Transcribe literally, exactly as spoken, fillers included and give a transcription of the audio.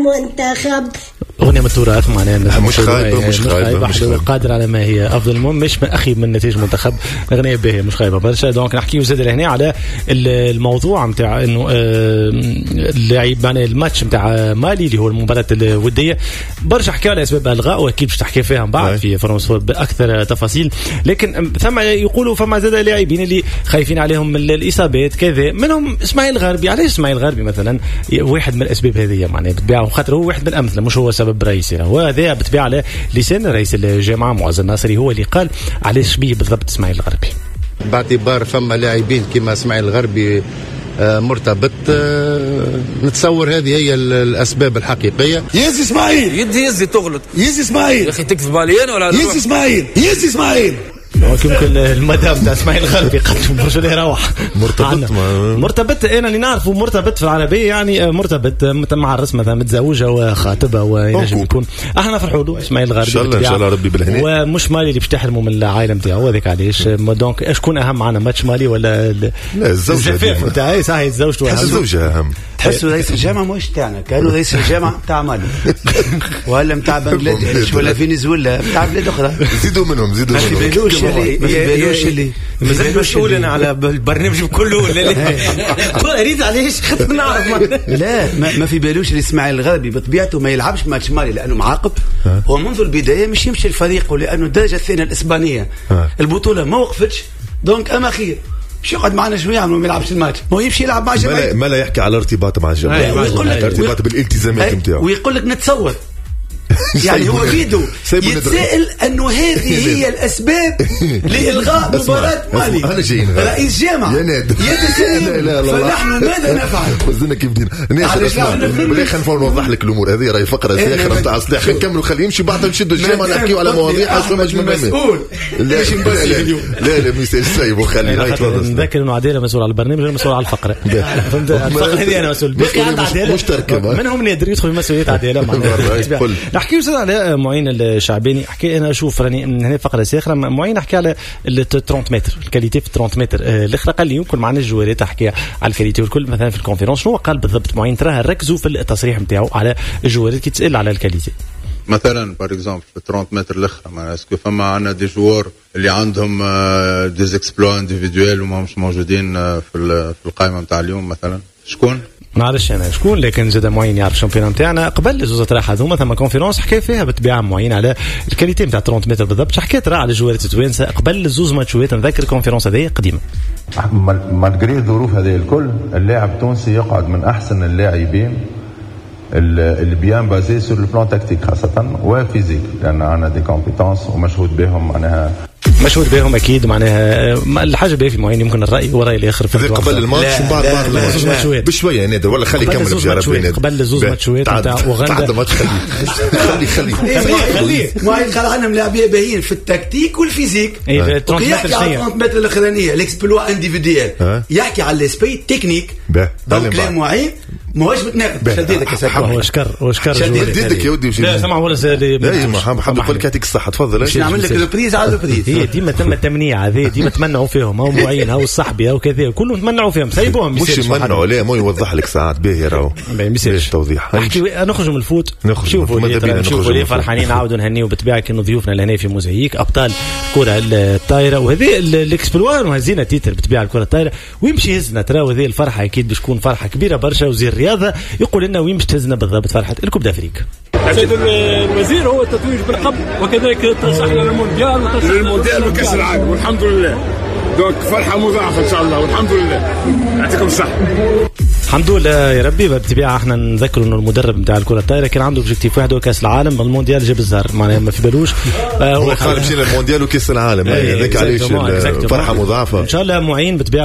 المنتخب. أغنية من التراث معناها مش خايبة مش خايبة مش خايبة قادر على ما هي أفضل. المهم مش من أخي من نتيجة منتخب أغنية باهية مش خايبة برشا. دونك نحكيو زاد لهنا على الموضوع متاع إنه اللاعب معناها الماتش متاع مالي اللي هو المباراة الودية برشا حكيوا على أسباب ألغاء وأكيد باش تحكي فيها بعد في فرنسا بأكثر تفاصيل. لكن ثم يقولوا فما زاد لاعبين اللي خايفين عليهم الإصابات كذا منهم إسماعيل غربي. علاش إسماعيل غربي مثلا واحد من الأسباب هذه معناها بتبيعه خاطر هو واحد من الأمثلة مش هو سبب رئيسي. وهذا بتبيع على لسان رئيس الجامعة معز الناصري هو اللي قال علاش بيه بالضبط إسماعيل الغربي. باعتبار فما لاعبين كما إسماعيل الغربي مرتبط نتصور هذه هي الأسباب الحقيقية. يزي إسماعيل يدي يزي تغلط يزي إسماعيل يا أخي تكذب علي أنا ولا يزي إسماعيل يزي إسماعيل يمكن المدام تاع اسماعيل الغربي قد برشا يروح مرتبط مرتبط انا اللي نعرفه مرتبط في العربيه يعني مرتبط مع الرسم مثلا متزوجه وخاطبه وينجم يكون احنا نفرحوا له اسماعيل الغربي ان شاء الله ان شاء الله ربي بالهنا ومش مالي اللي باش تحرموا من العائله نتاعو هذاك علاش دونك شكون اهم معنا ماتش مالي ولا لا الزوجه نتاعي صحيح زوجته الزوجه اهم. تحسوا رئيس الجامعه مش تاعنا كانوا رئيس الجامعه تاع مالي ولا نتاع بنغلاديش ولا فنزويلا تاع بلاد اخرى. زيدوا منهم زيدوا منهم ما يبانوش اللي مازال مسؤول انا على البرنامج كله ولا لا اريد علاش خاطر نعرف لا ما في بالوش اللي اسماعيل الغربي بطبيعته ما يلعبش ماتش مالي لانه معاقب هو منذ البدايه مش يمشي الفريق لانه الدرجه الثانيه الاسبانيه البطوله ما وقفتش دونك اما خير مش يقعد معنا شويه عمره ما يلعبش الماتش ما هو يمشي يلعب مع جماعه ما لا يحكي على ارتباط مع الجماعه ويقول لك ارتباط بالالتزامات نتاعو ويقول لك نتصور يعني هو بيدو يتساءل انه هذه هي الاسباب لالغاء مباراه مالي. رئيس جامعه يتساءل فنحن ماذا نفعل؟ وزنا كيف بدينا خلينا نوضح لك الامور هذه راهي فقره ساخره نتاع اصلاح. خلينا نكملوا خليه يمشي بعد نشدوا الجامعه نحكيوا على مواضيع اصلا مش مسؤول. لا لا لا ميسير سايب وخلي هاي تفضل. نذكر انه عديله مسؤول على البرنامج غير مسؤول على الفقره. فهمت الفقره هذه انا مسؤول بها مشتركه منهم اللي يقدر يدخل في مسؤوليه عديله معناها. نحكي وصل على معين الشعباني. احكي انا اشوف راني من هنا فقره ساخره معين احكي على ال ثلاثين متر الكاليتي في ثلاثين متر الاخرى قال لي يمكن معنا الجوارات احكي على الكاليتي والكل مثلا في الكونفرنس شنو قال بالضبط معين تراها ركزوا في التصريح نتاعو على الجوارات كي تسال على الكاليتي مثلا بار اكزومبل في ثلاثين متر الاخرى ما اسكو فما عندنا دي جوار اللي عندهم دي اكسبلوا انديفيدوال وما مش موجودين في في القائمه نتاع اليوم مثلا شكون ما عرفش انا شكون لكن زاد معين يعرف الشامبيون نتاعنا قبل زوز طرح هذوما ثم كونفرنس حكى فيها بتبيع معين على الكاليتي نتاع ثلاثين متر بالضبط. حكيت راه على جوارات التوانسه قبل زوز ماتشات نذكر الكونفرنس هذه قديمه مالغري الظروف هذه الكل اللاعب التونسي يقعد من احسن اللاعبين اللي بيان بازي سور البلان تكتيك خاصه وفيزيك لان عندنا دي كومبيتونس ومشهود بهم معناها مشهور بهم اكيد معناها الحاجه باهي في معين يمكن الراي وراي الاخر في قبل الماتش وبعد بعد بشويه نادر ولا خلي يكمل يا ربي نادر قبل زوز ماتشات نتاع وغندا ماتش خلي خلي خلي معين قال عندهم لاعبين باهيين في التكتيك والفيزيك يحكي على ثلاثين متر الاخرانيه الاكسبلوا انديفيديوال يحكي على السبي تكنيك دونك كلام معين ماهوش متناقض شديدك يا سيدي هو شكر هو شكر شديدك يا ودي وش لا سمع ولا سالي لا محمد يقول لك يعطيك الصحه تفضل باش نعمل لك البريز على البريز هي ديما تم التمنيع هذه ديما تمنعوا فيهم هو معين هو الصحبي او كذا كلهم تمنعوا فيهم سايبوهم مش يمنعوا لا مو يوضح لك ساعات باهي راهو باش توضيح نخرجوا من الفوت نشوفوا نشوفوا لي فرحانين نعاودوا نهنيو بالطبيعه كانوا ضيوفنا لهنا في موزايك ابطال الكره الطايره وهذه الاكسبلوار وهزينا تيتر بالطبيعه الكره الطايره ويمشي هزنا ترى وهذه الفرحه اكيد باش تكون فرحه كبيره برشا وزير الرياضه يقول لنا وين باش تهزنا بالضبط فرحه الكوب دافريك. سيد الوزير هو التتويج بالقب وكذلك الترشح للمونديال للمونديال وكاس العالم والحمد لله دونك فرحه مضاعفه ان شاء الله والحمد لله يعطيكم الصحه. الحمد لله يا ربي. بالطبيعه احنا نذكر انه المدرب نتاع الكره الطايره كان عنده اوبجيكتيف واحد هو كاس العالم المونديال جاب الزهر معناها ما في بالوش هو قال مشينا المونديال وكاس العالم هذاك علاش فرحه مضاعفه ان شاء الله معين بالطبيعه